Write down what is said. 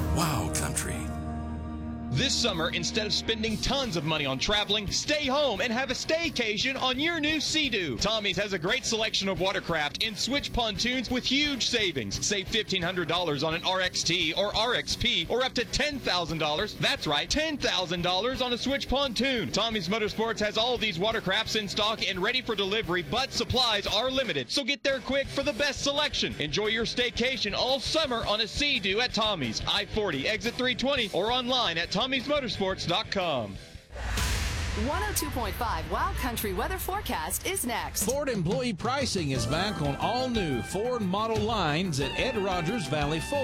Wow Country. This summer, instead of spending tons of money on traveling, stay home and have a staycation on your new Sea-Doo. Tommy's has a great selection of watercraft and switch pontoons with huge savings. Save $1,500 on an RXT or RXP or up to $10,000. That's right, $10,000 on a switch pontoon. Tommy's Motorsports has all these watercrafts in stock and ready for delivery, but supplies are limited. So get there quick for the best selection. Enjoy your staycation all summer on a Sea-Doo at Tommy's, I-40, exit 320, or online at Tommy'sMotorsports.com. 102.5 Wild Country weather forecast is next. Ford employee pricing is back on all new Ford model lines at Ed Rogers Valley Ford.